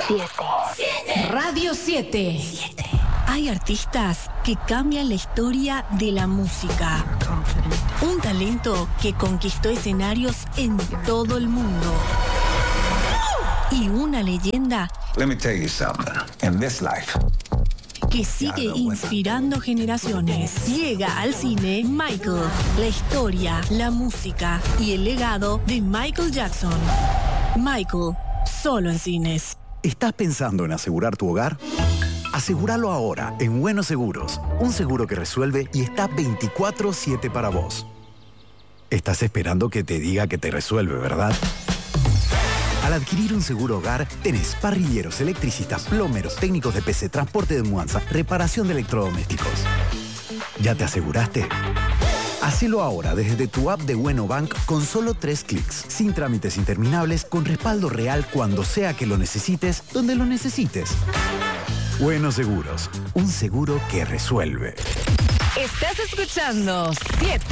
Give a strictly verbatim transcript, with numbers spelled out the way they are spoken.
siete. Radio siete. Hay artistas que cambian la historia de la música. Un talento que conquistó escenarios en todo el mundo. Y una leyenda Let me tell you something. In this life, que sigue inspirando generaciones. Llega al cine Michael, la historia, la música y el legado de Michael Jackson. Michael, solo en cines. ¿Estás pensando en asegurar tu hogar? Asegúralo ahora en Buenos Seguros, un seguro que resuelve y está veinticuatro siete para vos. Estás esperando que te diga que te resuelve, ¿verdad? Al adquirir un seguro hogar, tenés parrilleros, electricistas, plomeros, técnicos de P C, transporte de mudanza, reparación de electrodomésticos. ¿Ya te aseguraste? Hacelo ahora desde tu app de Bueno Bank con solo tres clics, sin trámites interminables, con respaldo real cuando sea que lo necesites, donde lo necesites. Buenos Seguros, un seguro que resuelve. Estás escuchando siete.